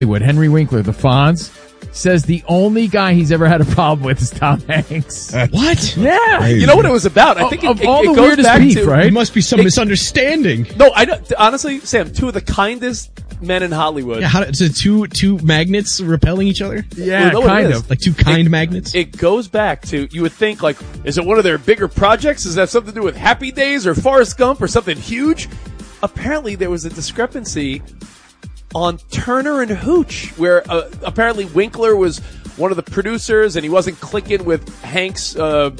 Henry Winkler, the Fonz, says the only guy he's ever had a problem with is Tom Hanks. What? Yeah. Crazy. You know what it was about? I think it all the goes weirdest back beef, to, right? It must be some misunderstanding. No, I don't, honestly, Sam, two of the kindest men in Hollywood. Yeah, so two magnets repelling each other? Yeah, Well, kind of. Like two kind magnets? It goes back to, you would think, like, is it one of their bigger projects? Does that have something to do with Happy Days or Forrest Gump or something huge? Apparently there was a discrepancy on Turner and Hooch, where apparently Winkler was one of the producers and he wasn't clicking with Hanks, and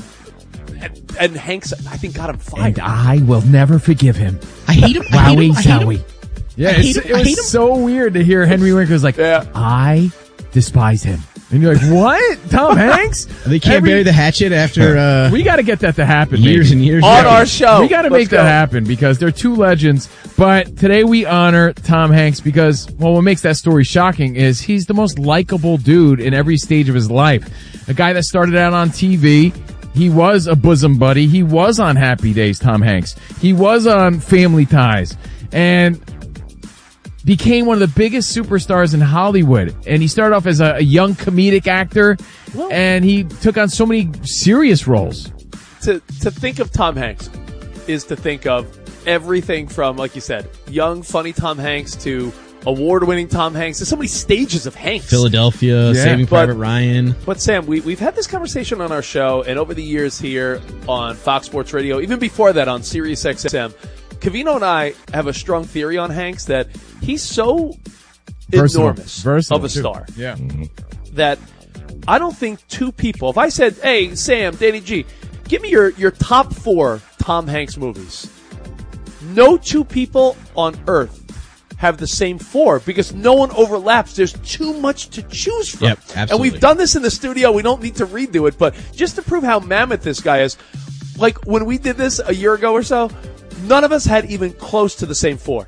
Hanks, I think, got him fired. And I will never forgive him. I hate him. Wowie I hate him. zowie. Yeah, I hate him. it was so weird to hear Henry Winkler's like, Yeah. I despise him. And you're like, what? Tom Hanks? They can't bury the hatchet after we got to get that to happen. years maybe. and years. On ago. our show. We got to Let's make that go. happen because they're two legends. But today we honor Tom Hanks because, well, what makes that story shocking is he's the most likable dude in every stage of his life. A guy that started out on TV. He was a bosom buddy. He was on Happy Days, Tom Hanks. He was on Family Ties. And became one of the biggest superstars in Hollywood. And he started off as a young comedic actor, and he took on so many serious roles. To think of Tom Hanks is to think of everything from, like you said, young, funny Tom Hanks to award-winning Tom Hanks. There's so many stages of Hanks. Philadelphia, Yeah. Saving Private Ryan. But Sam, we've had this conversation on our show and over the years here on Fox Sports Radio, even before that on Sirius XM, Covino and I have a strong theory on Hanks that he's so enormous of a star Yeah. that I don't think two people, if I said, hey, Sam, Danny G, give me your top 4 Tom Hanks movies, no two people on earth have the same 4 because no one overlaps. There's too much to choose from. Yep, absolutely. And we've done this in the studio. We don't need to redo it, but just to prove how mammoth this guy is, like when we did this a year ago or so, none of us had even close to the same 4.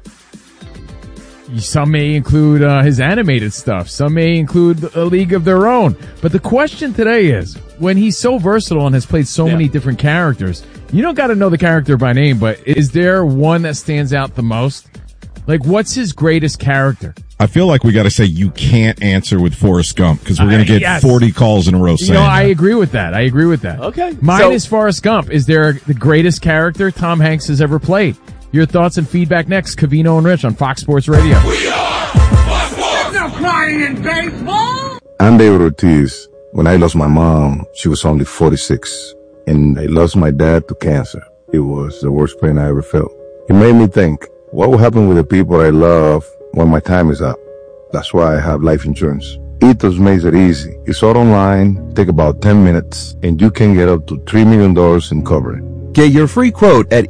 Some may include his animated stuff. Some may include A League of Their Own. But the question today is, when he's so versatile and has played so many different characters, you don't got to know the character by name, but is there one that stands out the most? Like, what's his greatest character? I feel like we got to say you can't answer with Forrest Gump because we're going to get yes. 40 calls in a row saying I that. agree with that. Okay. Mine is Forrest Gump. Is there the greatest character Tom Hanks has ever played? Your thoughts and feedback next. Covino and Rich on Fox Sports Radio. We are Fox Sports. No crying in baseball. I'm David Ortiz. When I lost my mom, she was only 46. And I lost my dad to cancer. It was the worst pain I ever felt. It made me think, what will happen with the people I love when my time is up? That's why I have life insurance. Ethos makes it easy. It's all online, take about 10 minutes, and you can get up to $3 million in coverage. Get your free quote at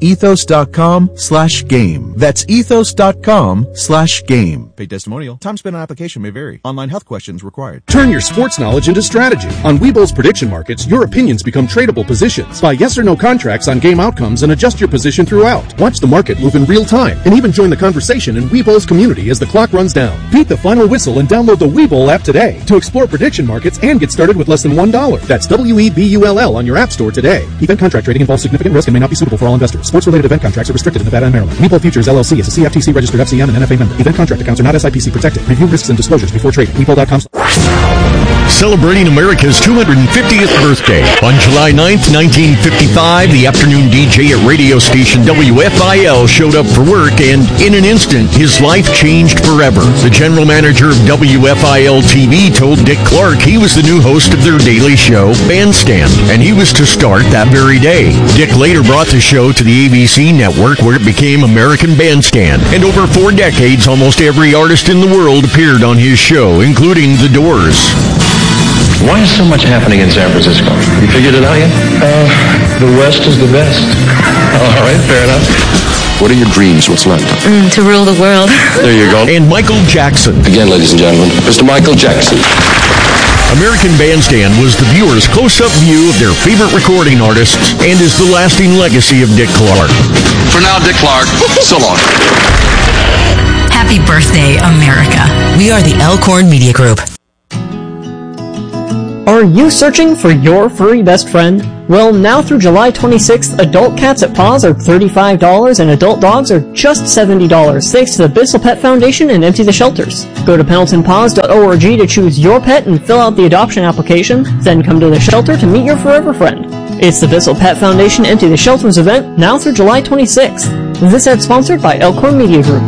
ethos.com/game. That's ethos.com/game. Paid testimonial. Time spent on application may vary. Online health questions required. Turn your sports knowledge into strategy. On Webull's prediction markets, your opinions become tradable positions. Buy yes or no contracts on game outcomes and adjust your position throughout. Watch the market move in real time and even join the conversation in Webull's community as the clock runs down. Beat the final whistle and download the Webull app today to explore prediction markets and get started with less than $1. That's WEBULL on your app store today. Event contract trading involves significant risk and may not be suitable for all investors. Sports-related event contracts are restricted in Nevada and Maryland. Webull Futures LLC is a CFTC registered FCM and NFA member. Event contract accounts are not SIPC protected. Review risks and disclosures before trading. Webull.com. Celebrating America's 250th birthday. On July 9th, 1955, the afternoon DJ at radio station WFIL showed up for work, and in an instant, his life changed forever. The general manager of WFIL TV told Dick Clark he was the new host of their daily show, Bandstand, and he was to start that very day. Dick later brought the show to the ABC network, where it became American Bandstand, and over 4 decades, almost every artist in the world appeared on his show, including The Doors. Why is so much happening in San Francisco? You figured it out yet? The West is the best. All right, fair enough. What are your dreams? What's left? To rule the world. There you go. And Michael Jackson. Again, ladies and gentlemen, Mr. Michael Jackson. American Bandstand was the viewer's close-up view of their favorite recording artists and is the lasting legacy of Dick Clark. For now, Dick Clark, so long. Happy birthday, America. We are the Elkhorn Media Group. Are you searching for your furry best friend? Well, now through July 26th, adult cats at Paws are $35 and adult dogs are just $70 thanks to the Bissell Pet Foundation and Empty the Shelters. Go to PendletonPaws.org to choose your pet and fill out the adoption application, then come to the shelter to meet your forever friend. It's the Bissell Pet Foundation Empty the Shelters event now through July 26th. This ad sponsored by Elkhorn Media Group.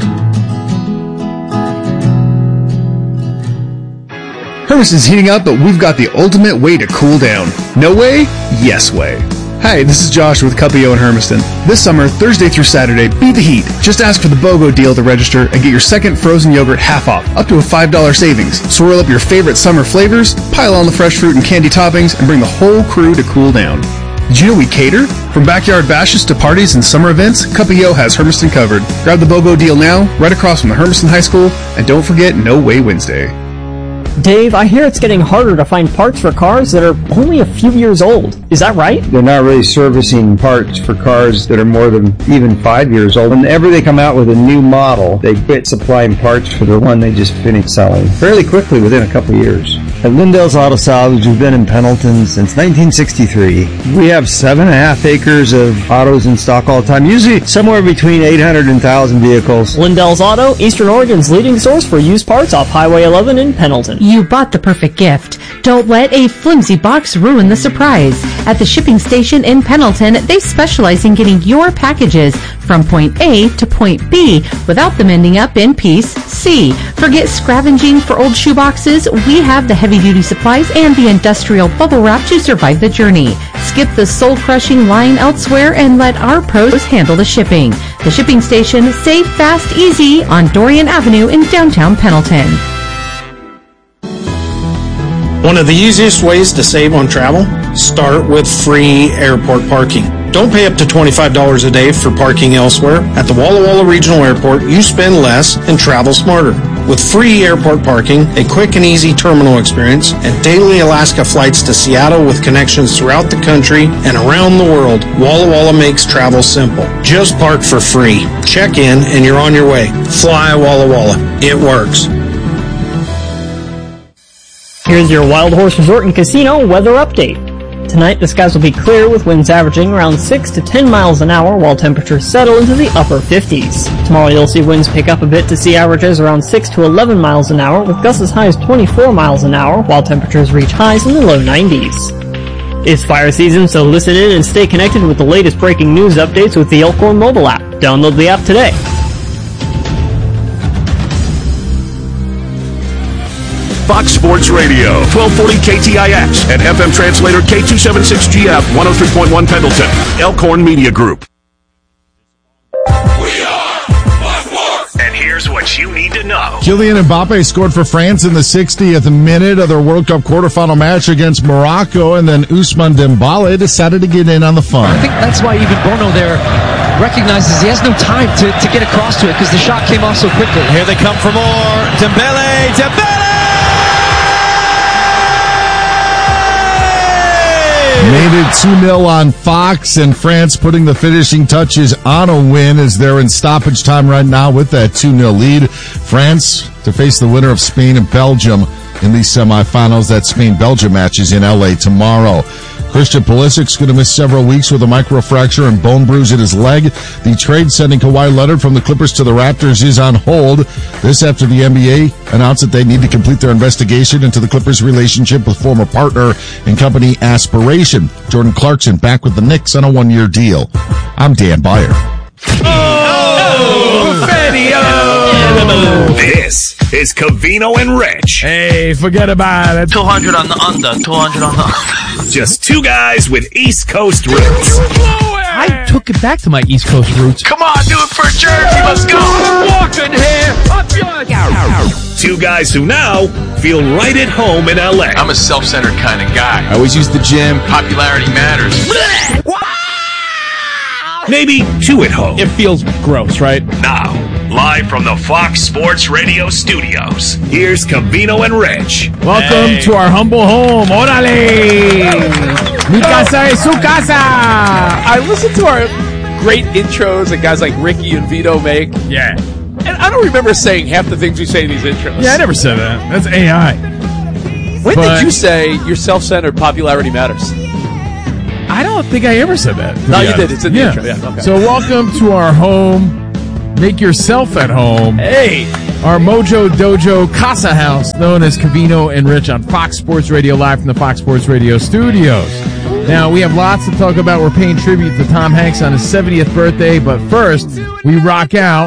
Hermiston's heating up, but we've got the ultimate way to cool down. No way? Yes way. Hi, this is Josh with Cuppio in Hermiston. This summer, Thursday through Saturday, beat the heat. Just ask for the BOGO deal to register and get your second frozen yogurt half off, up to a $5 savings. Swirl up your favorite summer flavors, pile on the fresh fruit and candy toppings, and bring the whole crew to cool down. Did you know we cater? From backyard bashes to parties and summer events, Cuppio has Hermiston covered. Grab the BOGO deal now, right across from the Hermiston High School, and don't forget No Way Wednesday. Dave, I hear it's getting harder to find parts for cars that are only a few years old. Is that right? They're not really servicing parts for cars that are more than even 5 years old. Whenever they come out with a new model, they quit supplying parts for the one they just finished selling fairly quickly within a couple of years. At Lindell's Auto Salvage, we've been in Pendleton since 1963. We have 7.5 acres of autos in stock all the time, usually somewhere between 800 and 1,000 vehicles. Lindell's Auto, Eastern Oregon's leading source for used parts off Highway 11 in Pendleton. You bought the perfect gift. Don't let a flimsy box ruin the surprise. At the shipping station in Pendleton, they specialize in getting your packages from point A to point B without them ending up in piece C. Forget scavenging for old shoeboxes. We have the heavy-duty supplies and the industrial bubble wrap to survive the journey. Skip the soul-crushing line elsewhere and let our pros handle the shipping. The shipping station, safe, fast, easy on Dorian Avenue in downtown Pendleton. One of the easiest ways to save on travel? Start with free airport parking. Don't pay up to $25 a day for parking elsewhere. At the Walla Walla Regional Airport, you spend less and travel smarter. With free airport parking, a quick and easy terminal experience, and daily Alaska flights to Seattle with connections throughout the country and around the world, Walla Walla makes travel simple. Just park for free. Check in and you're on your way. Fly Walla Walla. It works. Here's your Wild Horse Resort and Casino weather update. Tonight, the skies will be clear with winds averaging around 6 to 10 miles an hour while temperatures settle into the upper 50s. Tomorrow, you'll see winds pick up a bit to see averages around 6 to 11 miles an hour with gusts as high as 24 miles an hour while temperatures reach highs in the low 90s. It's fire season, so listen in and stay connected with the latest breaking news updates with the Elkhorn mobile app. Download the app today. Fox Sports Radio, 1240 KTIX, and FM translator K276GF, 103.1 Pendleton, Elkhorn Media Group. And here's what you need to know. Kylian Mbappe scored for France in the 60th minute of their World Cup quarterfinal match against Morocco, and then Ousmane Dembele decided to get in on the fun. I think that's why even Bono there recognizes he has no time to get across to it because the shot came off so quickly. Here they come for more. Dembele! Made it 2-0 on Fox, and France putting the finishing touches on a win as they're in stoppage time right now with that 2-0 lead. France to face the winner of Spain and Belgium in the semifinals. That Spain-Belgium match is in LA tomorrow. Christian Pulisic's going to miss several weeks with a microfracture and bone bruise in his leg. The trade sending Kawhi Leonard from the Clippers to the Raptors is on hold. This after the NBA announced that they need to complete their investigation into the Clippers' relationship with former partner and company Aspiration. Jordan Clarkson back with the Knicks on a one-year deal. I'm Dan Beyer. This is Covino and Rich. Hey, forget about it. 200 on the under, 200 on the under. Just two guys with East Coast roots. I took it back to my East Coast roots. Come on, do it for Jersey. Let's go. Walking here. Two guys who now feel right at home in LA. I'm a self-centered kind of guy. I always use the gym. Popularity matters. Maybe two at home. It feels gross, right? Now, live from the Fox Sports Radio studios, here's Covino and Rich. Welcome to our humble home. Orale! Mi casa es su casa! I listen to our great intros that guys like Ricky and Vito make. Yeah. And I don't remember saying half the things we say in these intros. Yeah, I never said that. That's AI. When But did you say your self-centered popularity matters? I don't think I ever said that. to No, be you honest. did. It's in the intro. Yeah, okay. So welcome to our home. Make yourself at home. Hey. Our Mojo Dojo Casa House, known as Cavino and Rich on Fox Sports Radio, live from the Fox Sports Radio studios. Now, we have lots to talk about. We're paying tribute to Tom Hanks on his 70th birthday, but first, we rock out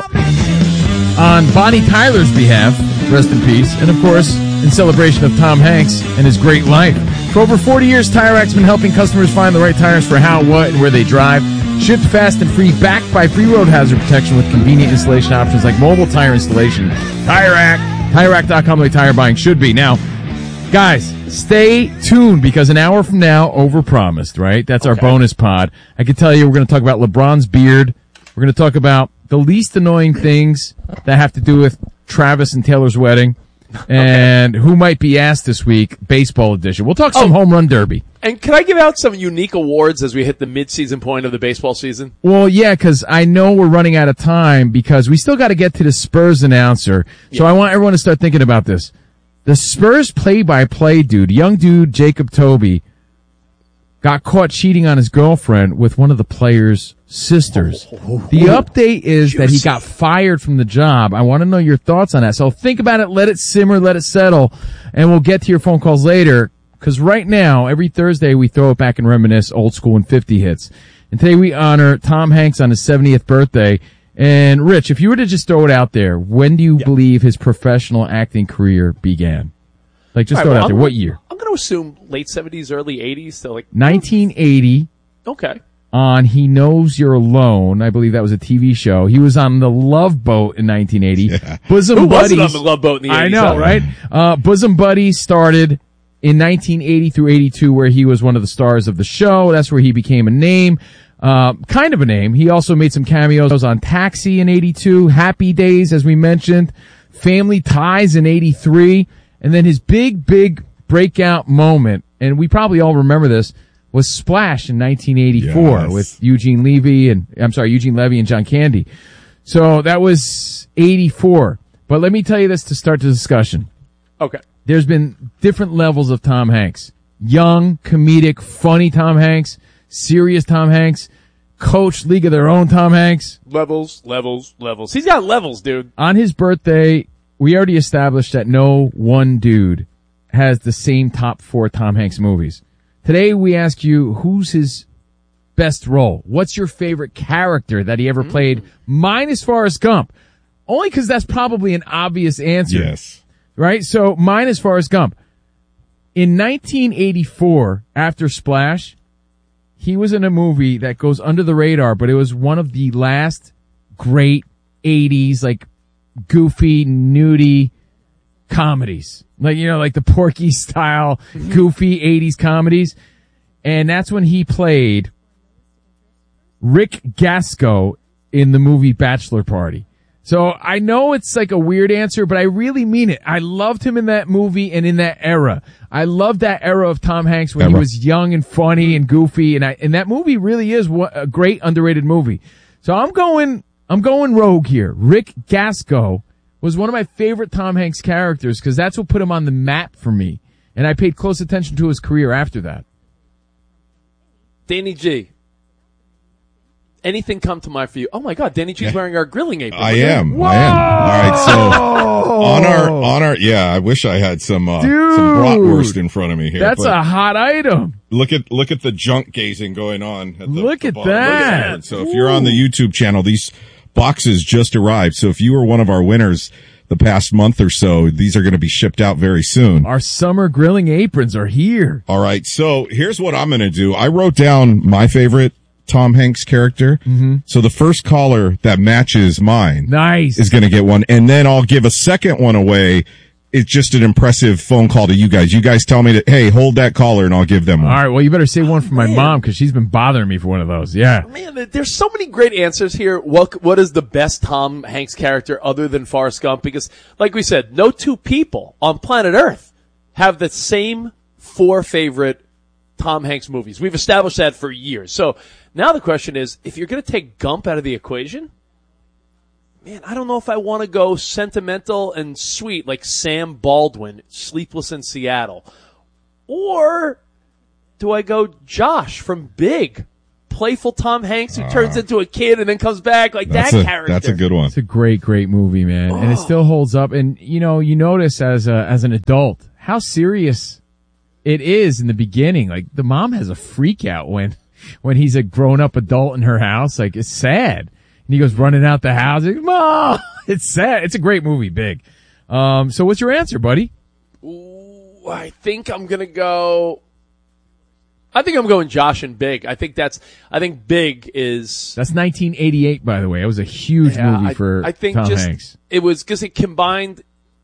on Bonnie Tyler's behalf, rest in peace, and of course, in celebration of Tom Hanks and his great life. For over 40 years, Tire Rack's been helping customers find the right tires for how, what, and where they drive. Shipped fast and free, backed by free road hazard protection with convenient installation options like mobile tire installation. Tire Rack, TireRack.com, the way tire buying should be. Now, guys, stay tuned because an hour from now, overpromised, right? That's our bonus pod. I can tell you we're going to talk about LeBron's beard. We're going to talk about the least annoying things that have to do with Travis and Taylor's wedding. And who might be asked this week, baseball edition. We'll talk some home run derby. And can I give out some unique awards as we hit the mid-season point of the baseball season? Well, yeah, because I know we're running out of time because we still got to get to the Spurs announcer. So I want everyone to start thinking about this. The Spurs play-by-play dude, young dude Jacob Toby, got caught cheating on his girlfriend with one of the players' sisters. The update is that he got fired from the job. I want to know your thoughts on that. So think about it, let it simmer, let it settle, and we'll get to your phone calls later. Because right now, every Thursday, we throw it back and reminisce old school and 50 hits. And today we honor Tom Hanks on his 70th birthday. And Rich, if you were to just throw it out there, when do you believe his professional acting career began? Like, just throw it out there. What year? I'm going to assume late 70s, early 80s. So like 1980. Okay. On He Knows You're Alone. I believe that was a TV show. He was on The Love Boat in 1980. Yeah. Bosom Who Buddies. wasn't on The Love Boat in the 80s? I know, right? Bosom Buddies started in 1980 through 82, where he was one of the stars of the show. That's where he became a name. Kind of a name. He also made some cameos on Taxi in 82, Happy Days, as we mentioned, Family Ties in 83, and then his big breakout moment, and we probably all remember this, was Splash in 1984 with Eugene Levy and John Candy. So that was 84. But let me tell you this to start the discussion. Okay. There's been different levels of Tom Hanks. Young, comedic, funny Tom Hanks, serious Tom Hanks, coach, League of Their Own Tom Hanks. Levels. He's got levels, dude. On his birthday, we already established that no one dude has the same top 4 Tom Hanks movies. Today we ask you, who's his best role? What's your favorite character that he ever played, minus Forrest Gump? Only because that's probably an obvious answer. Yes. Right? So, minus Forrest Gump. In 1984, after Splash, he was in a movie that goes under the radar, but it was one of the last great 80s, like, goofy, nudie comedies. Like, you know, like the Porky style, goofy 80s comedies. And that's when he played Rick Gasco in the movie Bachelor Party. So I know it's like a weird answer, but I really mean it. I loved him in that movie and in that era. I loved that era of Tom Hanks when he was young and funny and goofy. And that movie really is a great underrated movie. So I'm going rogue here. Rick Gasco was one of my favorite Tom Hanks characters because that's what put him on the map for me. And I paid close attention to his career after that. Danny G. Anything come to mind for you? Oh my God, Danny G's wearing our grilling apron. I am. All right, so on our I wish I had some bratwurst in front of me here. That's a hot item. Look at the junk gazing going on. Look at bottom. that. So if you're on the YouTube channel, these boxes just arrived. So if you were one of our winners the past month or so, these are going to be shipped out very soon. Our summer grilling aprons are here. All right. So here's what I'm going to do. I wrote down my favorite Tom Hanks character. Mm-hmm. So the first caller that matches mine is going to get one. And then I'll give a second one away. It's just an impressive phone call to you guys. You guys tell me that, hey, hold that caller and I'll give them one. All right. Well, you better save one for my mom because she's been bothering me for one of those. Yeah. Man, there's so many great answers here. What is the best Tom Hanks character other than Forrest Gump? Because like we said, no two people on planet Earth have the same 4 favorite Tom Hanks movies. We've established that for years. So now the question is, if you're going to take Gump out of the equation, man, I don't know if I want to go sentimental and sweet like Sam Baldwin, Sleepless in Seattle. Or do I go Josh from Big? Playful Tom Hanks who turns into a kid and then comes back like that character. That's a good one. It's a great, great movie, man. And it still holds up. And, you know, you notice as an adult how serious it is in the beginning. Like, the mom has a freak out when he's a grown-up adult in her house. Like, it's sad. And he goes running out the house. Like, Mom! It's sad. It's a great movie, Big. So what's your answer, buddy? Ooh, I think I'm going Josh and Big. I think Big is... That's 1988, by the way. It was a huge movie for Tom Hanks. It was because it combined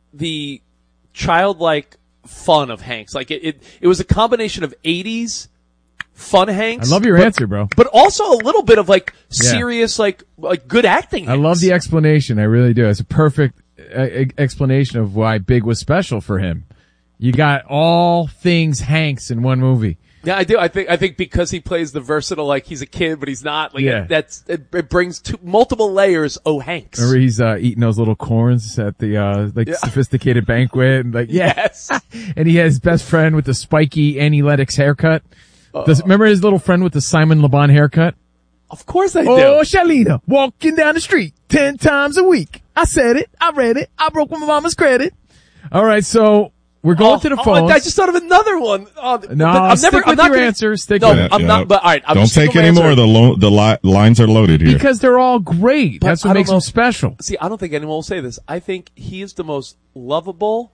the childlike fun of Hanks. Like, it was a combination of 80s fun Hanks. I love your answer, bro. But also a little bit of, like, serious, like good acting Hanks. I love the explanation. I really do. It's a perfect explanation of why Big was special for him. You got all things Hanks in one movie. Yeah, I do. I think because he plays the versatile, like he's a kid, but he's not. Like it brings multiple layers. Oh, Hanks. Remember he's eating those little corns at the sophisticated banquet, and yes. And he has his best friend with the spiky Annie Lennox haircut. Remember his little friend with the Simon Le Bon haircut? Of course I do. Oh, Shalina, walking down the street 10 times a week. I said it. I read it. I broke my mama's credit. All right, so. We're going to the phone. I just thought of another one. Stick with your answer. Stick with it. I'm not. But all right, don't take any more. The lines are loaded here because they're all great. But that's what makes them special. See, I don't think anyone will say this. I think he is the most lovable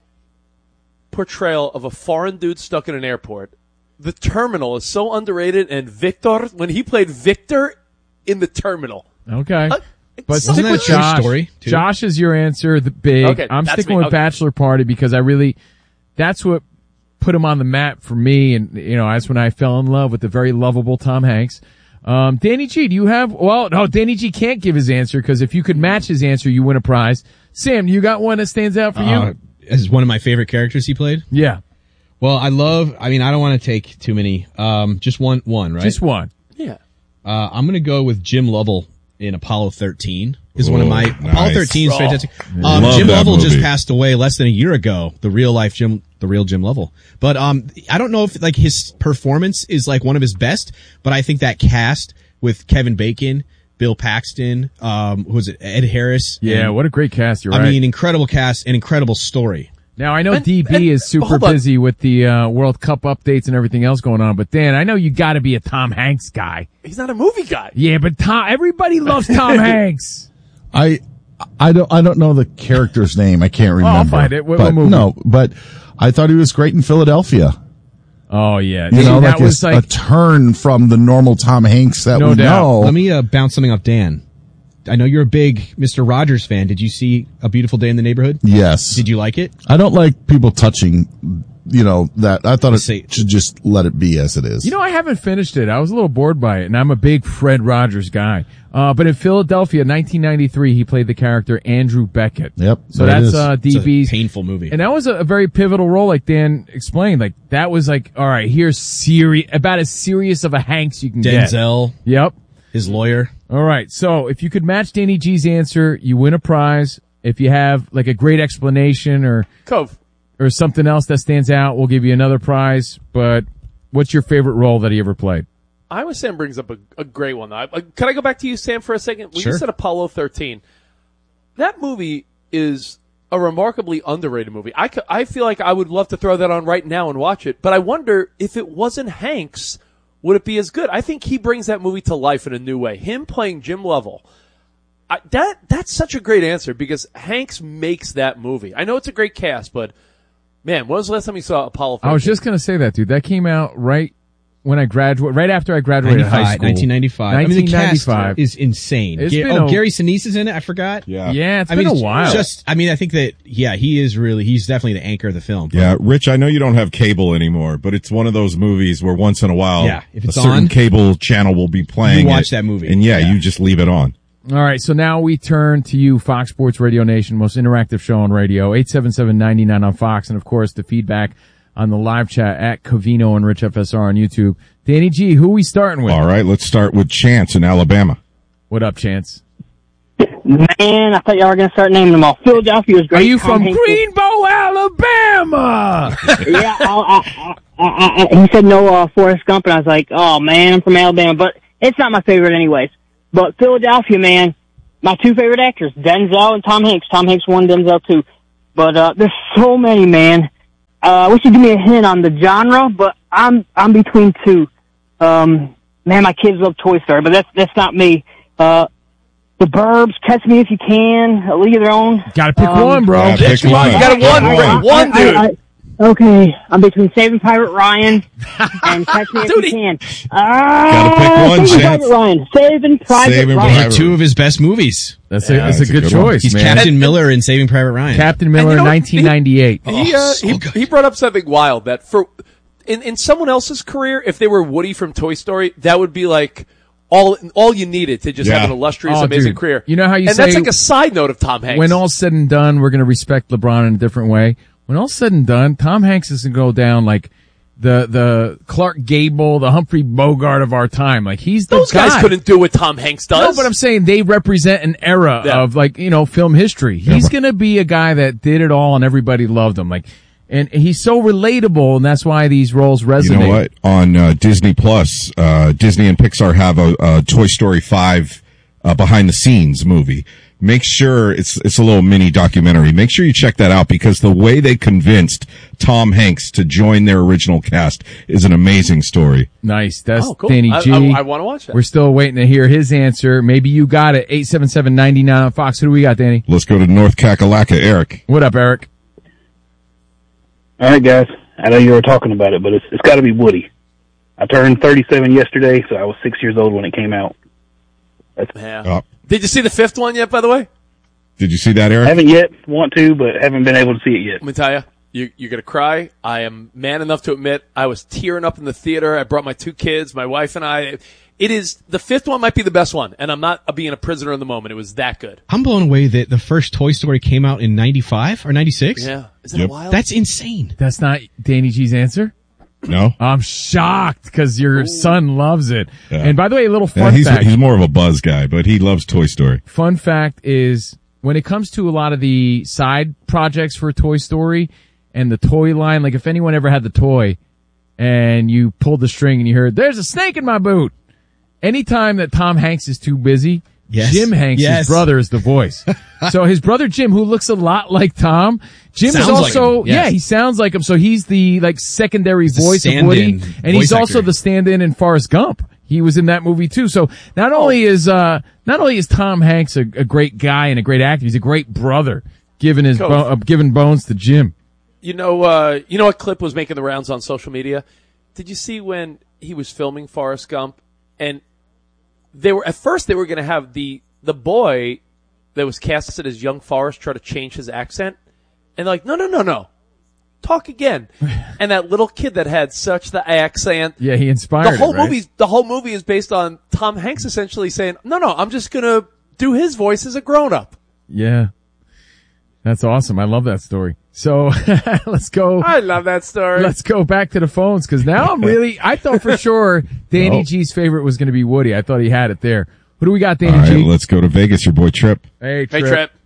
portrayal of a foreign dude stuck in an airport. The Terminal is so underrated, and Victor, when he played Victor in The Terminal. Okay. But stick with Josh. Story too? Josh is your answer. The Big. Okay, I'm sticking with Bachelor Party because that's what put him on the map for me. And, you know, that's when I fell in love with the very lovable Tom Hanks. Danny G, do you have, no, Danny G can't give his answer because if you could match his answer, you win a prize. Sam, you got one that stands out for you? As one of my favorite characters he played? Yeah. Well, I don't want to take too many. Just one, right? Just one. Yeah. I'm going to go with Jim Lovell in Apollo 13. Is one of my Apollo 13 is fantastic. Jim Lovell just passed away less than a year ago. The real Jim Lovell. But I don't know if like his performance is like one of his best, but I think that cast with Kevin Bacon, Bill Paxton, who was it, Ed Harris? Yeah, what a great cast. You're right. I mean, incredible cast, an incredible story. Now, I know DB is super busy with the World Cup updates and everything else going on, but Dan, I know you got to be a Tom Hanks guy. He's not a movie guy. Yeah, but everybody loves Tom Hanks. I don't know the character's name. I can't remember. I'll find it. What movie? No, but I thought he was great in Philadelphia. Oh yeah, you know, that was like a turn from the normal Tom Hanks that we know. Let me bounce something off Dan. I know you're a big Mr. Rogers fan. Did you see A Beautiful Day in the Neighborhood? Yes. Did you like it? I don't like people touching, you know, that. I thought it should just let it be as it is. You know, I haven't finished it. I was a little bored by it, and I'm a big Fred Rogers guy. But in Philadelphia, 1993, he played the character Andrew Beckett. Yep. So that's DB's. It's a painful movie. And that was a very pivotal role, like Dan explained. Like, that was like, all right, here's about as serious of a Hanks you can get. Denzel. Yep. His lawyer. All right. So if you could match Danny G's answer, you win a prize. If you have like a great explanation or something else that stands out, we'll give you another prize. But what's your favorite role that he ever played? Iowa Sam brings up a great one. Can I go back to you, Sam, for a second? When Sure. You said Apollo 13, that movie is a remarkably underrated movie. I feel like I would love to throw that on right now and watch it, but I wonder if it wasn't Hanks, would it be as good? I think he brings that movie to life in a new way. Him playing Jim Lovell. That's such a great answer because Hanks makes that movie. I know it's a great cast, but man, when was the last time you saw Apollo 13? I was just going to say that, dude. That came out right after I graduated high school. 1995. I mean, the cast is insane. Gary Sinise is in it. I forgot. Yeah, it's been a while. I think that, he's definitely the anchor of the film. Yeah, Rich, I know you don't have cable anymore, but it's one of those movies where once in a while, if it's a certain on, cable channel will be playing you watch that movie. And you just leave it on. All right, so now we turn to you, Fox Sports Radio Nation, most interactive show on radio, 877-99 on Fox, and of course the feedback on the live chat at Covino and Rich FSR on YouTube. Danny G, who are we starting with? All right, let's start with Chance in Alabama. What up, Chance? Man, I thought y'all were going to start naming them all. Philadelphia was great. Are you from Greenbow, Alabama? Yeah, he said no Forrest Gump, and I was like, oh, man, I'm from Alabama. But it's not my favorite anyways. But Philadelphia, man, my two favorite actors, Denzel and Tom Hanks. Tom Hanks won, Denzel too. But there's so many, man. I wish you'd give me a hint on the genre, but I'm between two. Man, my kids love Toy Story, but that's not me. The Burbs, Catch Me If You Can, A League of Their Own. Gotta pick one, bro. Pick one. You gotta one, dude. Okay, I'm between Saving Private Ryan and Catch Me If You Can. Gotta pick one, Saving Private Ryan. Saving Private Ryan. Two of his best movies. That's a good choice, He's man. Captain Miller in Saving Private Ryan. Captain Miller in 1998. He brought up something wild that in someone else's career, if they were Woody from Toy Story, that would be like all you needed to just have an illustrious, amazing career. You know how you and say, that's like a side note of Tom Hanks. When all's said and done, we're going to respect LeBron in a different way. When all's said and done, Tom Hanks is going to go down like the Clark Gable, the Humphrey Bogart of our time. Like he's the Those guy. guys couldn't do what Tom Hanks does. No, but I'm saying they represent an era of film history. He's going to be a guy that did it all and everybody loved him. And he's so relatable, and that's why these roles resonate. You know what? On Disney Plus, Disney and Pixar have a Toy Story 5 behind the scenes movie. Make sure it's a little mini documentary. Make sure you check that out because the way they convinced Tom Hanks to join their original cast is an amazing story. Nice. That's cool. Danny G. I want to watch that. We're still waiting to hear his answer. Maybe you got it. 877-99 on Fox. Who do we got, Danny? Let's go to North Kakalaka. Eric. What up, Eric? All right, guys. I know you were talking about it, but it's got to be Woody. I turned 37 yesterday, so I was 6 years old when it came out. Did you see the fifth one yet, by the way? Did you see that, Eric? Haven't yet. Want to, but haven't been able to see it yet. Let me tell you, you're going to cry. I am man enough to admit I was tearing up in the theater. I brought my two kids, my wife and I. The fifth one might be the best one, and I'm not being a prisoner in the moment. It was that good. I'm blown away that the first Toy Story came out in 95 or 96. Yeah. Isn't it wild? That's insane. That's not Danny G's answer? No. I'm shocked because your son loves it. Yeah. And by the way, a little fun fact. He's more of a buzz guy, but he loves Toy Story. Fun fact is when it comes to a lot of the side projects for Toy Story and the toy line, like if anyone ever had the toy and you pulled the string and you heard, there's a snake in my boot. Anytime that Tom Hanks is too busy, Jim Hanks, his brother, is the voice. So his brother Jim, who looks a lot like Tom, Jim sounds is also, like him, he sounds like him. So he's the secondary voice of Woody, and he's also the stand-in in Forrest Gump. He was in that movie too. So not only is Tom Hanks a great guy and a great actor, he's a great brother, giving bones to Jim. You know what clip was making the rounds on social media? Did you see when he was filming Forrest Gump and at first they were going to have the boy that was casted as young Forrest try to change his accent, and they're like, no, talk again. And that little kid that had such the accent, he inspired the whole it, right? movie. The whole movie is based on Tom Hanks essentially saying, no, I'm just going to do his voice as a grown up. Yeah, that's awesome. I love that story. So let's go. I love that story. Let's go back to the phones because now I thought for sure Danny G's favorite was going to be Woody. I thought he had it there. Who do we got, Danny G? Let's go to Vegas. Your boy Trip. Hey, Trip.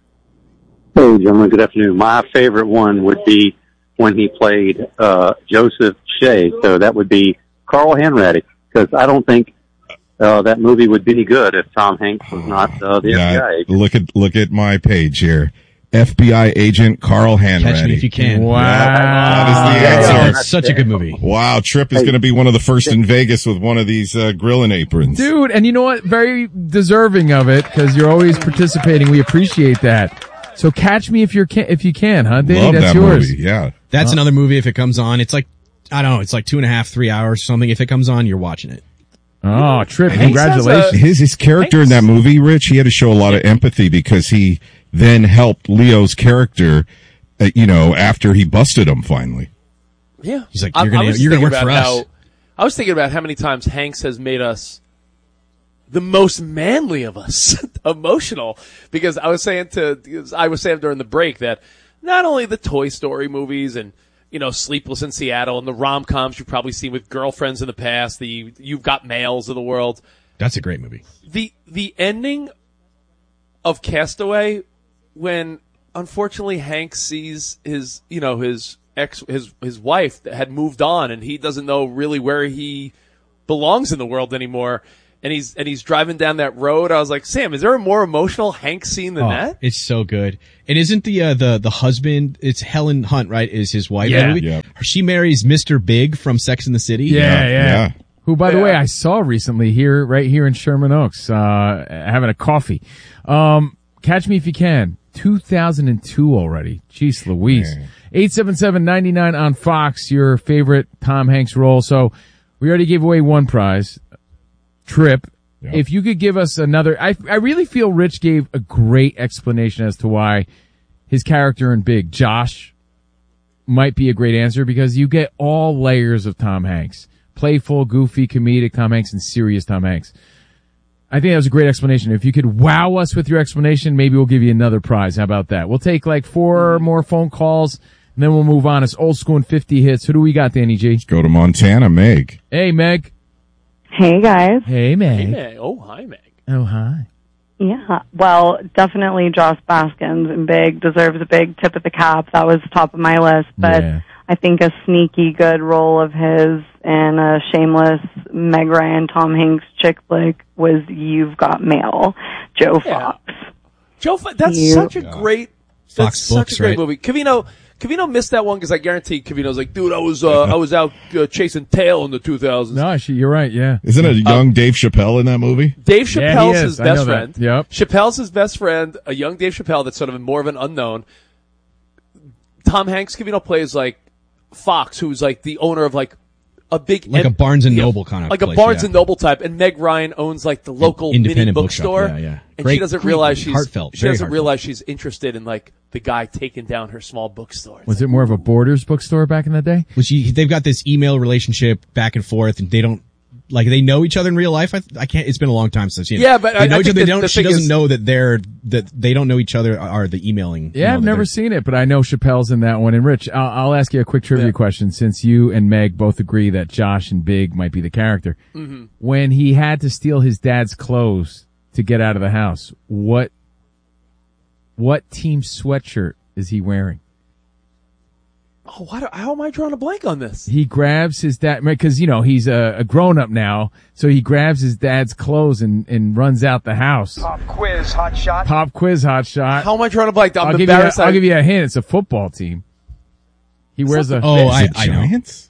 Hey, gentlemen. Good afternoon. My favorite one would be when he played Joseph Shea. So that would be Carl Hanratty because I don't think that movie would be any good if Tom Hanks was not the FBI agent. Look at my page here. FBI agent Carl Hanratty. Catch Me If You Can. Wow. That is the answer. That's such a good movie. Wow. Trip is going to be one of the first in Vegas with one of these grilling aprons. Dude, and you know what? Very deserving of it because you're always participating. We appreciate that. So catch me if you can, huh, Danny? Love That's that yours. movie. Yeah. That's another movie if it comes on. It's like, I don't know, it's like 2.5, 3 hours or something. If it comes on, you're watching it. Oh, Trip, congratulations. His character in that movie, Rich, he had to show a lot of empathy because he then helped Leo's character, after he busted him finally. Yeah. He's like, you're going to work for us. I was thinking about how many times Hanks has made us the most manly of us, emotional, because I was saying during the break that not only the Toy Story movies and, Sleepless in Seattle and the rom-coms you've probably seen with girlfriends in the past, the You've Got Mails of the world. That's a great movie. The ending of Castaway when unfortunately Hank sees his wife that had moved on, and he doesn't know really where he belongs in the world anymore. And he's driving down that road. I was like, Sam, is there a more emotional Hank scene than that? It's so good. And isn't the husband, it's Helen Hunt, right, is his wife? Yeah. Yeah. She marries Mr. Big from Sex and the City. Yeah. Who, by the way, I saw recently right here in Sherman Oaks, having a coffee. Catch Me If You Can. 2002 already. Jeez Louise. 877-99 on Fox, your favorite Tom Hanks role. So we already gave away one prize. Trip. Yep. If you could give us another, I really feel Rich gave a great explanation as to why his character in Big, Josh, might be a great answer, because you get all layers of Tom Hanks. Playful, goofy, comedic Tom Hanks, and serious Tom Hanks. I think that was a great explanation. If you could wow us with your explanation, maybe we'll give you another prize. How about that? We'll take like 4 more phone calls, and then we'll move on. It's old school and 50 hits. Who do we got, Danny G? Let's go to Montana, Meg. Hey, Meg. Hey, guys. Hey, Meg. Hey, Meg. Oh, hi, Meg. Oh, hi. Yeah, well, definitely Josh Baskins and Big deserves a big tip of the cap. That was top of my list, but I think a sneaky good role of his in a shameless Meg Ryan, Tom Hanks chick flick was You've Got Mail, Joe Fox. Joe Fox, that's such a great, Fox Books, such a great right? movie. Covino missed that one because I guarantee Covino's like, dude, I was out chasing tail in the 2000s. No, you're right. Yeah. Isn't it young Dave Chappelle in that movie? Dave Chappelle's his I know best that. friend. Yep. Chappelle's his best friend, a young Dave Chappelle that's sort of more of an unknown. Tom Hanks, Covino plays like Fox, who's like the owner of like a big, Like a Barnes and Noble kind of like place, a Barnes and Noble type, and Meg Ryan owns like the local independent mini bookshop, bookstore. yeah. And Great, she doesn't realize great, heartfelt, she very doesn't heartfelt. realize she's interested in like the guy taking down her small bookstore. Was it more of a Borders bookstore back in the day? They've got this email relationship back and forth, and they don't, like, they know each other in real life. I can't, it's been a long time since I've seen it. Yeah, but they know I each think other. She doesn't know that they don't know each other, are the emailing. Yeah, I've never seen it, but I know Chappelle's in that one. And Rich, I'll ask you a quick trivia question, since you and Meg both agree that Josh and Big might be the character. Mm-hmm. When he had to steal his dad's clothes to get out of the house, what team sweatshirt is he wearing? Oh, how am I drawing a blank on this? He grabs his dad, because, he's a grown-up now, so he grabs his dad's clothes and runs out the house. Pop quiz, hot shot. Pop quiz, hot shot. How am I drawing a blank? I'll give you a hint. It's a football team. He wears a... Oh, I know. Giants?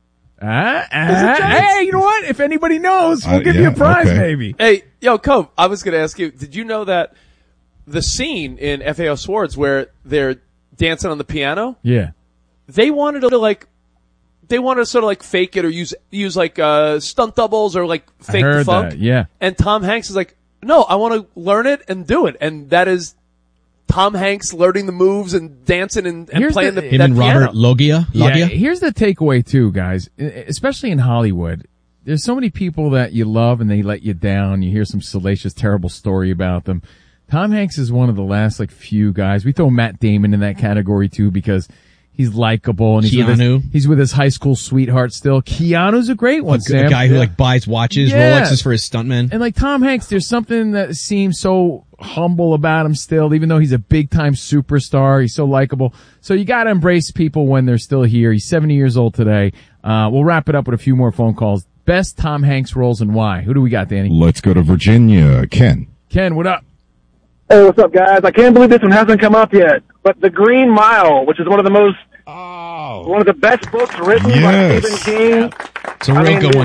Hey, you know what? If anybody knows, we'll give you a prize, maybe. Hey, Cove, I was going to ask you, did you know that the scene in FAO Swords where they're dancing on the piano? Yeah. They wanted to sort of like fake it or use like stunt doubles or like fake the funk. That, yeah. And Tom Hanks is like, no, I want to learn it and do it. And that is Tom Hanks learning the moves and dancing and playing the him and Robert Loggia. Yeah, here's the takeaway too, guys, especially in Hollywood. There's so many people that you love and they let you down. You hear some salacious, terrible story about them. Tom Hanks is one of the last few guys. We throw Matt Damon in that category too, because he's likable and he's with his high school sweetheart still. Keanu's a great one, Sam. A guy who buys watches, Rolexes for his stuntmen. And Tom Hanks, there's something that seems so humble about him still, even though he's a big time superstar. He's so likable. So you gotta embrace people when they're still here. He's 70 years old today. We'll wrap it up with a few more phone calls. Best Tom Hanks roles and why? Who do we got, Danny? Let's go to Virginia. Ken, what up? Hey, what's up, guys? I can't believe this one hasn't come up yet, but The Green Mile, which is one of the best books written by Stephen King. It's a real good one.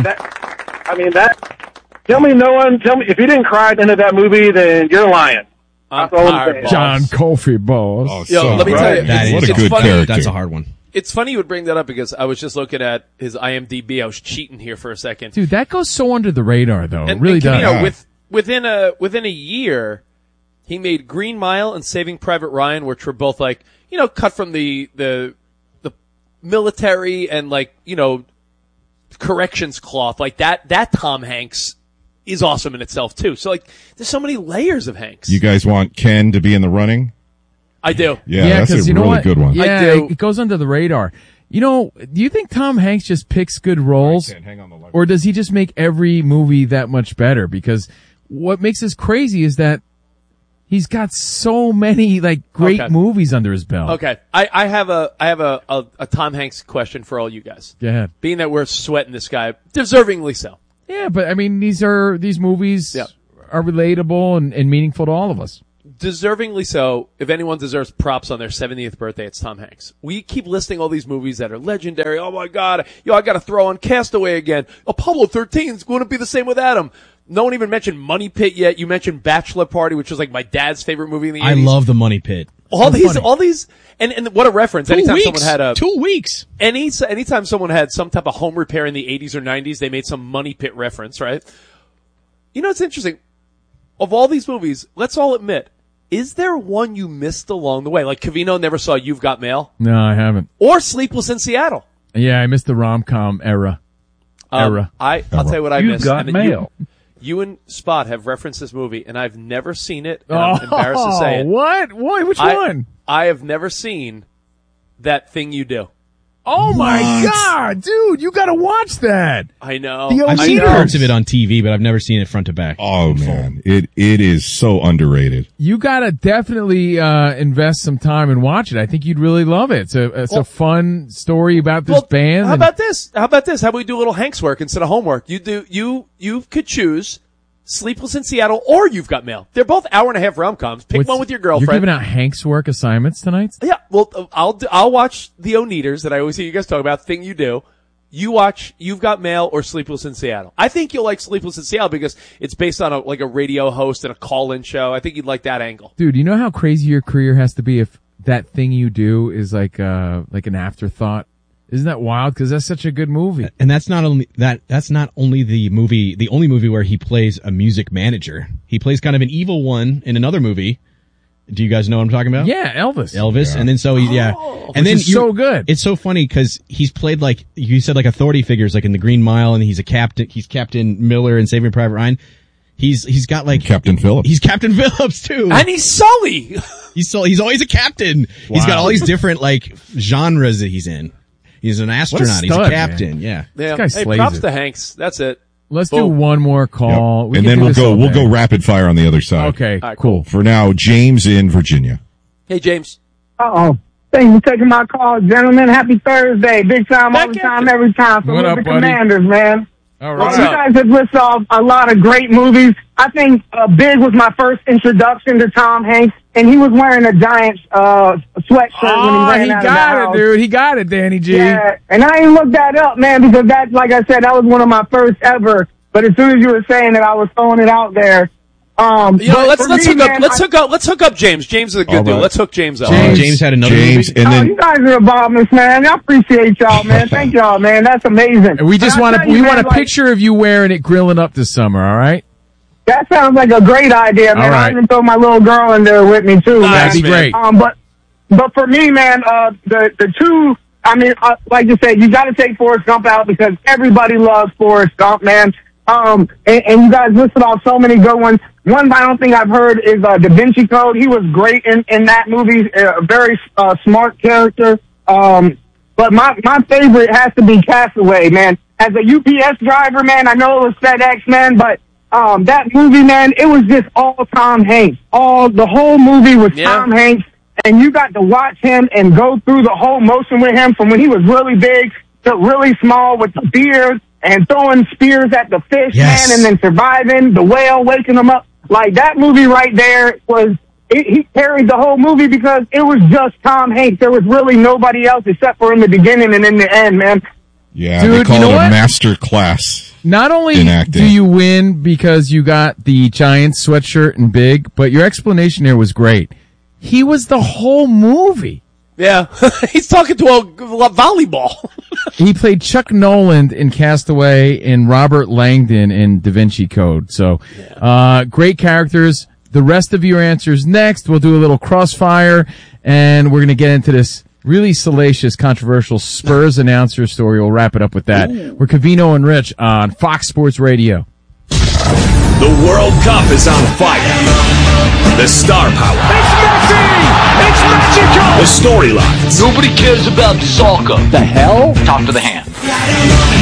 Tell me if you didn't cry at the end of that movie, then you're lying. That's all I'm saying. John Coffey, boss. Let me tell you, what a good character. That's a hard one. It's funny you would bring that up because I was just looking at his IMDb. I was cheating here for a second. Dude, that goes so under the radar, though. It really does. Within a year, he made Green Mile and Saving Private Ryan, which were both cut from the military and corrections cloth. Like that Tom Hanks is awesome in itself too. So there's so many layers of Hanks. you guys want Ken to be in the running? I do. Yeah, that's a really good one. Yeah, I do. It goes under the radar. Do you think Tom Hanks just picks good roles? Hang on the line. Or does he just make every movie that much better? Because what makes this crazy is that He's got so many great movies under his belt. Okay, I have a Tom Hanks question for all you guys. Go ahead. Being that we're sweating this guy, deservingly so. Yeah, but I mean, these movies are relatable and meaningful to all of us. Deservingly so. If anyone deserves props on their 70th birthday, it's Tom Hanks. We keep listing all these movies that are legendary. Oh my God, I got to throw on Castaway again. Apollo 13 is going to be the same without him. No one even mentioned Money Pit yet. You mentioned Bachelor Party, which was like my dad's favorite movie in the 80s. I love the Money Pit. All these, and what a reference. Anytime someone had 2 weeks. Anytime someone had some type of home repair in the 80s or 90s, they made some Money Pit reference, right? You know, it's interesting. Of all these movies, let's all admit, is there one you missed along the way? Like Covino never saw You've Got Mail? No, I haven't. Or Sleepless in Seattle? Yeah, I missed the rom-com era. I'll tell you what I missed. You've Got Mail. You and Spot have referenced this movie, and I've never seen it. And I'm embarrassed to say it. What? Which one? I have never seen That Thing You Do. Oh my God, dude! You got to watch that. I know. I've seen parts of it on TV, but I've never seen it front to back. Oh man, it is so underrated. You got to definitely invest some time and watch it. I think you'd really love it. It's a fun story about this band. How about this? How about we do a little Hanks work instead of homework? You could choose Sleepless in Seattle or You've Got Mail. They're both hour-and-a-half rom-coms. Pick one with your girlfriend. You're giving out Hanks work assignments tonight? Yeah. Well, I'll watch the Oneaters that I always hear you guys talk about. Thing You Do. You watch You've Got Mail or Sleepless in Seattle. I think you'll like Sleepless in Seattle because it's based on a radio host and a call-in show. I think you'd like that angle. Dude, you know how crazy your career has to be if That Thing You Do is like an afterthought? Isn't that wild? Because that's such a good movie. And that's not only the only movie where he plays a music manager. He plays kind of an evil one in another movie. Do you guys know what I'm talking about? Yeah, Elvis. Yeah. And then and then so good. It's so funny because he's played like you said, like authority figures, like in The Green Mile, and he's a captain. He's Captain Miller in Saving Private Ryan. He's got like Captain Phillips. He's Captain Phillips too, and he's Sully. He's always a captain. Wow. He's got all these different like genres that he's in. He's an astronaut. He's a captain. Man. Yeah. Hey, props to Hanks. That's it. Let's do one more call. Yep. And then we'll go rapid fire on the other side. Okay, right, cool. For now, James in Virginia. Hey, James. Thank you for taking my call, gentlemen. Happy Thursday. Big time, all the time, every time. So what up, the buddy? Commanders, man. All right. You guys have listed off a lot of great movies. I think Big was my first introduction to Tom Hanks, and he was wearing a Giants sweatshirt when he ran out of the house. Dude. He got it, Danny G. Yeah, and I didn't look that up, man, because that, like I said, that was one of my first ever. But as soon as you were saying it, I was throwing it out there. Let's hook up James. James is a good dude. Let's hook James up. James had another movie. And then, you guys are abominable, man. I appreciate y'all, man. Thank y'all, man. That's amazing. And we just want a picture of you wearing it, grilling up this summer. All right. That sounds like a great idea, man. All right. I even throw my little girl in there with me too. That'd be great. But for me, man, the two. I mean, like you said, you got to take Forrest Gump out because everybody loves Forrest Gump, man. And you guys listed off so many good ones. One I don't think I've heard is Da Vinci Code. He was great in that movie. A very smart character. But my favorite has to be Castaway, man. As a UPS driver, man, I know it was FedEx, man, but that movie, man, it was just all Tom Hanks. The whole movie was Tom Hanks, and you got to watch him and go through the whole motion with him from when he was really big to really small with the beard and throwing spears at the fish, man, and then surviving, the whale waking him up. Like, that movie right there he carried the whole movie because it was just Tom Hanks. There was really nobody else except for in the beginning and in the end, man. Yeah, dude, they call it a what? master class. Not only do you win because you got the Giants sweatshirt and Big, but your explanation here was great. He was the whole movie. Yeah, he's talking to a volleyball. He played Chuck Noland in Castaway and Robert Langdon in Da Vinci Code. So, great characters. The rest of your answers next. We'll do a little crossfire, and we're going to get into this really salacious, controversial Spurs announcer story. We'll wrap it up with that. We're Covino and Rich on Fox Sports Radio. The World Cup is on fire. The star power. It's Messi! It's magical! The storylines. Nobody cares about soccer. The hell? Talk to the hand.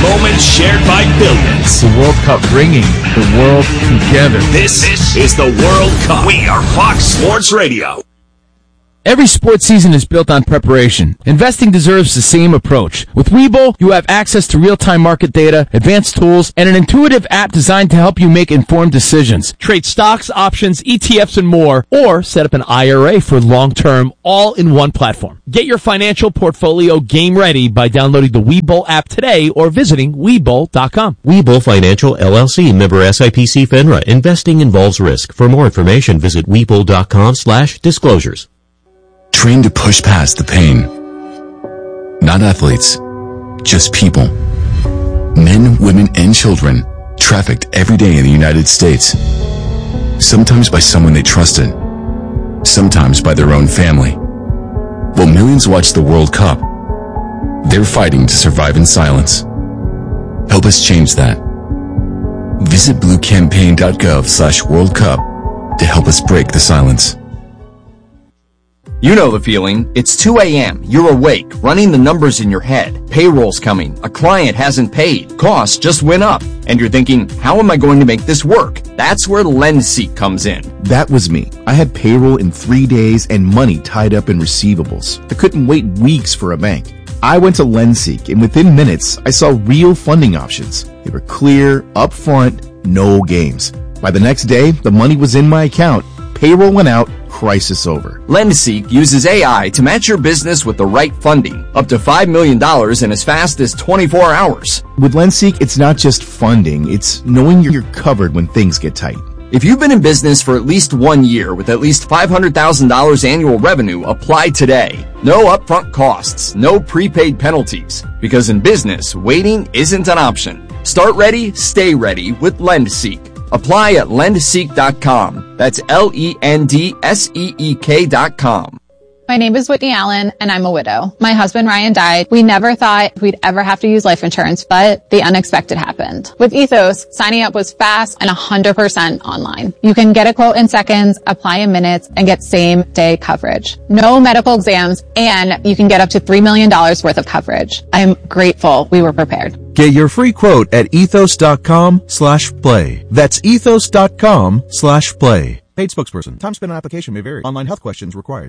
moments shared by billions. The World Cup bringing the world together. This is the World Cup. We are Fox Sports Radio. Every sports season is built on preparation. Investing deserves the same approach. With Webull, you have access to real-time market data, advanced tools, and an intuitive app designed to help you make informed decisions. Trade stocks, options, ETFs, and more, or set up an IRA for long-term, all in one platform. Get your financial portfolio game ready by downloading the Webull app today or visiting Webull.com. Webull Financial LLC, member SIPC FINRA. Investing involves risk. For more information, visit Webull.com/disclosures. Trained to push past the pain. Not athletes, just people. Men, women, and children trafficked every day in the United States. Sometimes by someone they trusted, sometimes by their own family. While millions watch the World Cup, they're fighting to survive in silence. Help us change that. Visit bluecampaign.gov/World Cup to help us break the silence. You know the feeling. It's 2 a.m. You're awake, running the numbers in your head. Payroll's coming. A client hasn't paid. Costs just went up. And you're thinking, how am I going to make this work? That's where LendSeek comes in. That was me. I had payroll in 3 days and money tied up in receivables. I couldn't wait weeks for a bank. I went to LendSeek, and within minutes, I saw real funding options. They were clear, upfront, no games. By the next day, the money was in my account. Payroll went out. Crisis over. LendSeek uses AI to match your business with the right funding, up to $5 million in as fast as 24 hours. With LendSeek, it's not just funding, it's knowing you're covered when things get tight. If you've been in business for at least 1 year with at least $500,000 annual revenue, apply today. No upfront costs, no prepaid penalties. Because in business, waiting isn't an option. Start ready, stay ready with LendSeek. Apply at lendseek.com. That's LENDSEEK.com. My name is Whitney Allen, and I'm a widow. My husband Ryan died. We never thought we'd ever have to use life insurance, but the unexpected happened. With Ethos, signing up was fast and 100% online. You can get a quote in seconds, apply in minutes, and get same-day coverage. No medical exams, and you can get up to $3 million worth of coverage. I'm grateful we were prepared. Get your free quote at ethos.com/play. That's ethos.com/play. Paid spokesperson. Time spent on application may vary. Online health questions required.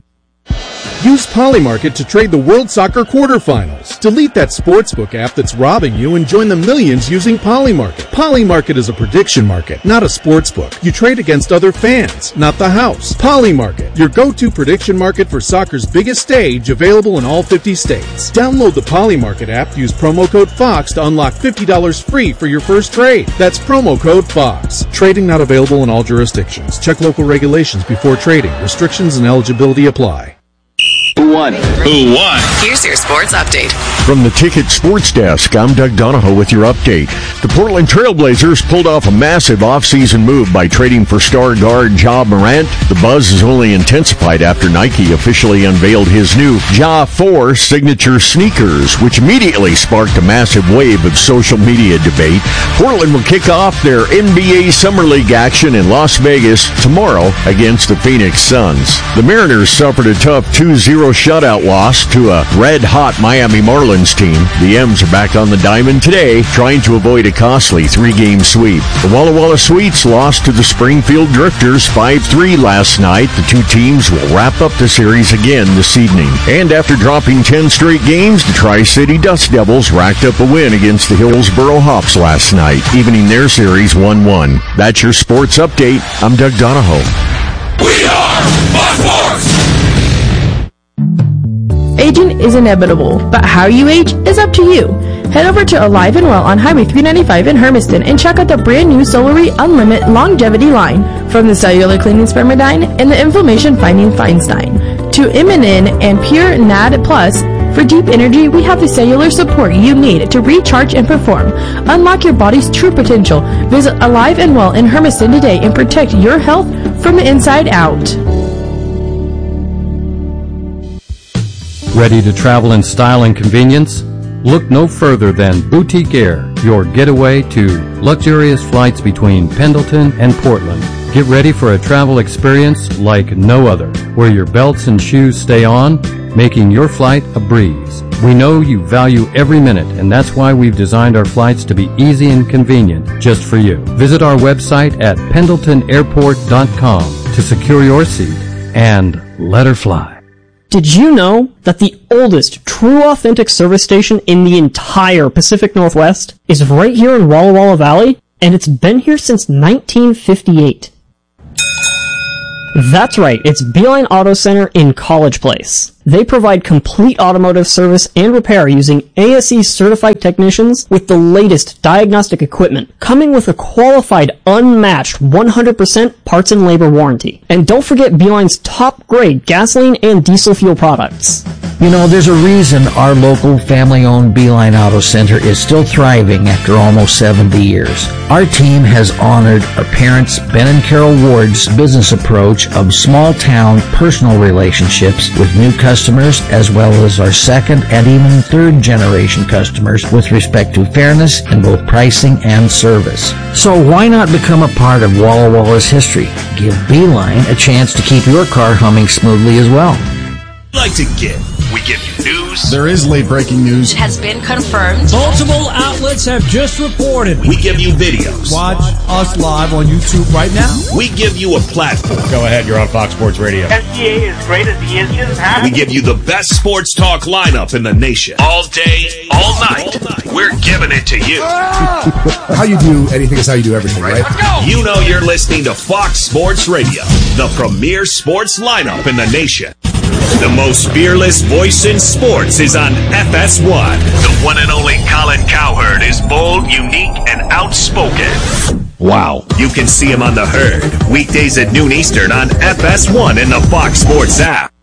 Use Polymarket to trade the World Soccer quarterfinals. Delete that sportsbook app that's robbing you and join the millions using Polymarket. Polymarket is a prediction market, not a sportsbook. You trade against other fans, not the house. Polymarket, your go-to prediction market for soccer's biggest stage, available in all 50 states. Download the Polymarket app, use promo code FOX to unlock $50 free for your first trade. That's promo code FOX. Trading not available in all jurisdictions. Check local regulations before trading. Restrictions and eligibility apply. Who won? Who won? Here's your sports update. From the Ticket Sports Desk, I'm Doug Donahoe with your update. The Portland Trailblazers pulled off a massive offseason move by trading for star guard Ja Morant. The buzz has only intensified after Nike officially unveiled his new Ja 4 signature sneakers, which immediately sparked a massive wave of social media debate. Portland will kick off their NBA Summer League action in Las Vegas tomorrow against the Phoenix Suns. The Mariners suffered a tough 2-0 shutout loss to a red-hot Miami Marlins team. The M's are back on the diamond today, trying to avoid a costly 3-game sweep. The Walla Walla Sweets lost to the Springfield Drifters 5-3 last night. The two teams will wrap up the series again this evening. And after dropping 10 straight games, the Tri-City Dust Devils racked up a win against the Hillsboro Hops last night, evening their series 1-1. That's your sports update. I'm Doug Donahoe. We are Fox Sports! Aging is inevitable, but how you age is up to you. Head over to Alive and Well on Highway 395 in Hermiston and check out the brand new Solary Unlimited Longevity line. From the cellular cleaning Spermidine and the inflammation fighting Feinstein to Immunin and Pure NAD Plus. For deep energy, we have the cellular support you need to recharge and perform. Unlock your body's true potential. Visit Alive and Well in Hermiston today and protect your health from the inside out. Ready to travel in style and convenience? Look no further than Boutique Air, your getaway to luxurious flights between Pendleton and Portland. Get ready for a travel experience like no other, where your belts and shoes stay on, making your flight a breeze. We know you value every minute, and that's why we've designed our flights to be easy and convenient just for you. Visit our website at pendletonairport.com to secure your seat and let her fly. Did you know that the oldest true authentic service station in the entire Pacific Northwest is right here in Walla Walla Valley? And it's been here since 1958. That's right, it's Beeline Auto Center in College Place. They provide complete automotive service and repair using ASE certified technicians with the latest diagnostic equipment, coming with a qualified, unmatched 100% parts and labor warranty. And don't forget Beeline's top grade gasoline and diesel fuel products. You know, there's a reason our local family-owned Beeline Auto Center is still thriving after almost 70 years. Our team has honored our parents, Ben and Carol Ward's business approach of small-town personal relationships with new customers, as well as our second and even third-generation customers with respect to fairness in both pricing and service. So why not become a part of Walla Walla's history? Give Beeline a chance to keep your car humming smoothly as well. Like to give. We give you news. There is late breaking news. It has been confirmed. Multiple outlets have just reported. We give you videos. Watch us live on YouTube right now. We give you a platform. Go ahead, you're on Fox Sports Radio. SGA is great as the engine. We give you the best sports talk lineup in the nation. All day, all night. We're giving it to you. How you do anything is how you do everything, right? Let's go. You know you're listening to Fox Sports Radio, the premier sports lineup in the nation. The most fearless voice in sports is on FS1. The one and only Colin Cowherd is bold, unique, and outspoken. Wow. You can see him on The Herd, weekdays at noon Eastern on FS1 and the Fox Sports app.